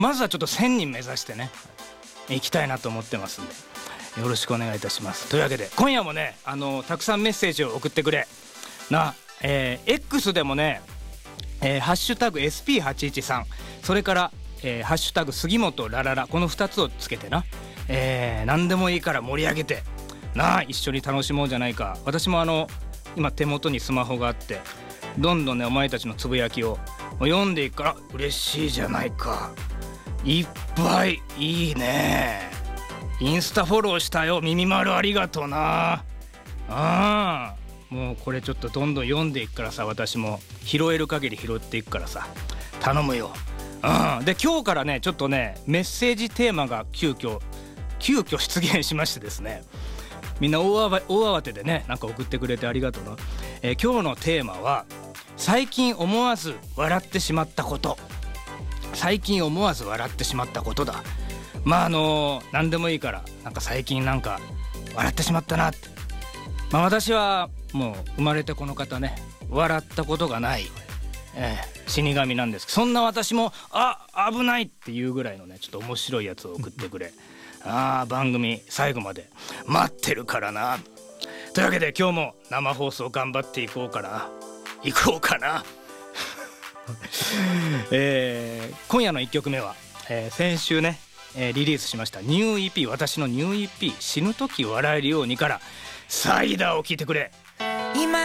まずはちょっと1000人目指してね行きたいなと思ってますんで、よろしくお願いいたします。というわけで今夜もねたくさんメッセージを送ってくれな、X でもね、ハッシュタグ SP813 それから、ハッシュタグ杉本ラララ、この2つをつけてな、何でもいいから盛り上げてなあ、一緒に楽しもうじゃないか。私も今手元にスマホがあってどんどんねお前たちのつぶやきを読んでいくから嬉しいじゃないか。いっぱいいいね。インスタフォローしたよ、耳丸ありがとうな。もうこれちょっとどんどん読んでいくからさ、私も拾える限り拾っていくからさ頼むよ。で今日からねちょっとねメッセージテーマが急遽出現しましてですね、みんな大慌てでねなんか送ってくれてありがとうな。今日のテーマは最近思わず笑ってしまったこと。最近思わず笑ってしまったことだ。何でもいいからなんか最近なんか笑ってしまったなって。私はもう生まれてこの方ね笑ったことがない、死神なんですけど、そんな私も危ないっていうぐらいのねちょっと面白いやつを送ってくれ。番組最後まで待ってるからな。というわけで今日も生放送頑張っていこうかな今夜の1曲目は、先週ね、リリースしましたニュー EP、 私のニュー EP 死ぬ時笑えるようにからサイダーを聴いてくれ。今